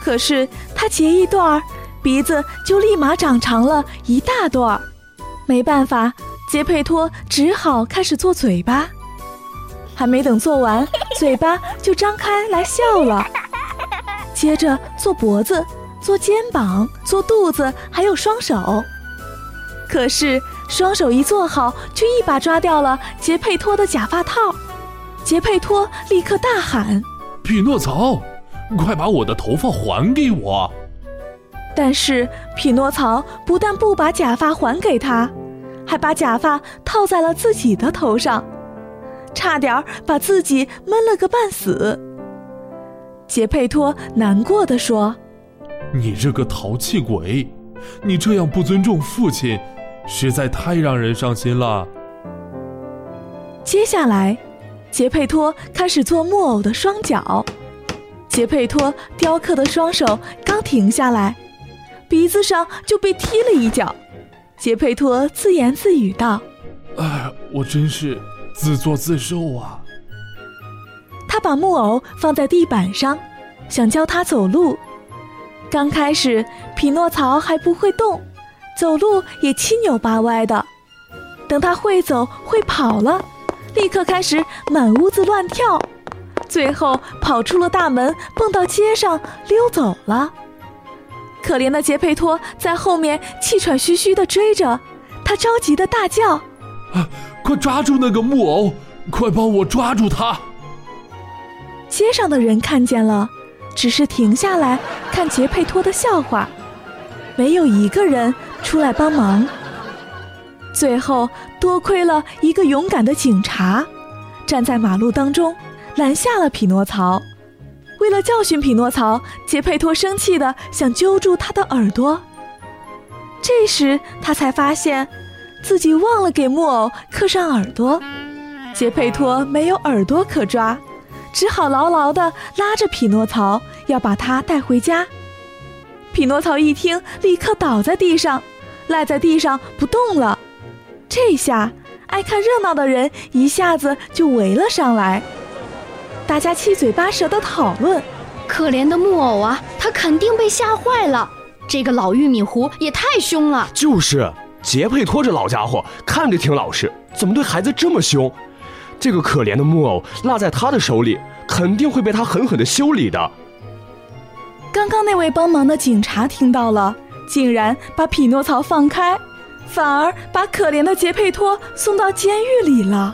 可是他截一段，鼻子就立马长长了一大段。没办法，杰佩托只好开始做嘴巴。还没等做完，嘴巴就张开来笑了。接着做脖子，做肩膀，做肚子，还有双手。可是双手一做好，就一把抓掉了杰佩托的假发套。杰佩托立刻大喊： 匹诺曹，快把我的头发还给我！ 但是匹诺曹不但不把假发还给他，还把假发套在了自己的头上，差点把自己闷了个半死。杰佩托难过地说： 你这个淘气鬼，你这样不尊重父亲，实在太让人伤心了。 接下来杰佩托开始做木偶的双脚。杰佩托雕刻的双手刚停下来，鼻子上就被踢了一脚。杰佩托自言自语道： 我真是自作自受啊。 他把木偶放在地板上，想教他走路。刚开始匹诺曹还不会动，走路也七扭八歪的。等他会走会跑了，立刻开始满屋子乱跳，最后跑出了大门，蹦到街上溜走了。可怜的杰佩托在后面气喘吁吁地追着，他着急地大叫： 快抓住那个木偶，快帮我抓住他！ 街上的人看见了，只是停下来看杰佩托的笑话，没有一个人出来帮忙。最后多亏了一个勇敢的警察，站在马路当中拦下了匹诺曹。为了教训匹诺曹，杰佩托生气地想揪住他的耳朵。这时他才发现自己忘了给木偶刻上耳朵，杰佩托没有耳朵可抓，只好牢牢地拉着匹诺曹，要把他带回家。匹诺曹一听，立刻倒在地上，赖在地上不动了。这下爱看热闹的人一下子就围了上来，大家七嘴八舌地讨论： 可怜的木偶啊，他肯定被吓坏了，这个老玉米糊也太凶了。 就是杰佩托这老家伙看着挺老实，怎么对孩子这么凶？这个可怜的木偶落在他的手里，肯定会被他狠狠地修理的。 刚刚那位帮忙的警察听到了，竟然把匹诺曹放开，反而把可怜的杰佩托送到监狱里了。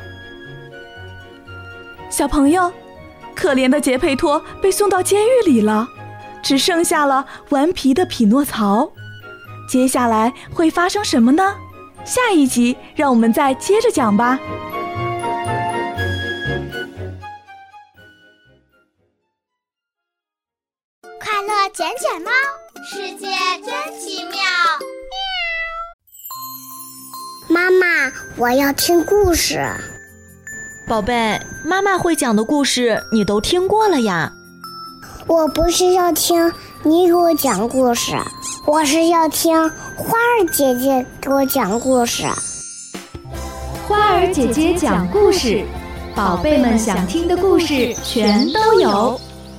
小朋友，可怜的杰佩托被送到监狱里了，只剩下了顽皮的匹诺曹。接下来会发生什么呢？下一集让我们再接着讲吧。 快乐捡捡猫，世界真奇妙。妈妈，我要听故事。 宝贝，妈妈会讲的故事你都听过了呀。 我不是要听你给我讲故事，我是要听花儿姐姐给我讲故事。 花儿姐姐讲故事，宝贝们想听的故事全都有。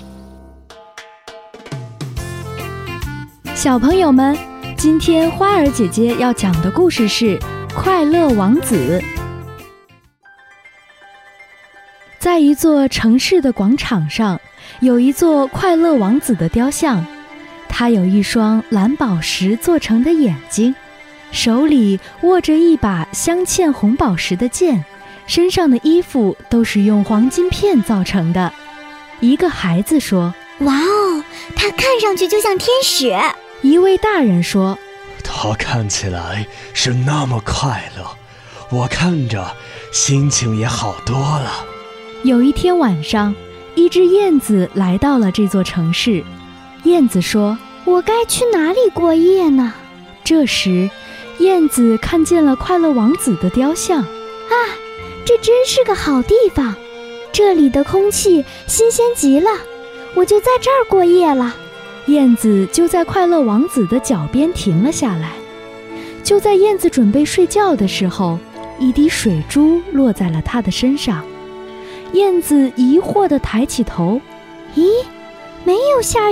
小朋友们，今天花儿姐姐要讲的故事是《快乐王子》。在一座城市的广场上，有一座快乐王子的雕像，他有一双蓝宝石做成的眼睛，手里握着一把镶嵌红宝石的剑，身上的衣服都是用黄金片造成的。一个孩子说： 哇哦，他看上去就像天使。 一位大人说： 他看起来是那么快乐，我看着心情也好多了。 有一天晚上，一只燕子来到了这座城市。燕子说：我该去哪里过夜呢？这时燕子看见了快乐王子的雕像。 啊，这真是个好地方，这里的空气新鲜极了，我就在这儿过夜了。 燕子就在快乐王子的脚边停了下来。就在燕子准备睡觉的时候，一滴水珠落在了他的身上。燕子疑惑地抬起头， 咦，没有下雨。